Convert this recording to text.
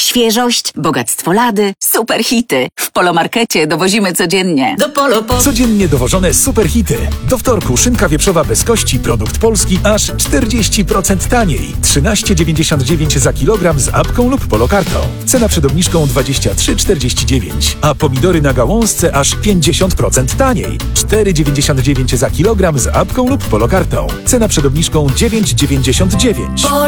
świeżość, bogactwo lady, super hity. W Polomarkecie dowozimy codziennie. Do Polo. Codziennie dowożone superhity. Do wtorku szynka wieprzowa bez kości, produkt polski, aż 40% taniej. 13,99 za kilogram z apką lub polokartą. Cena przed obniżką 23,49. A pomidory na gałązce aż 50% taniej. 4,99 za kilogram z apką lub polokartą. Cena przed obniżką 9,99.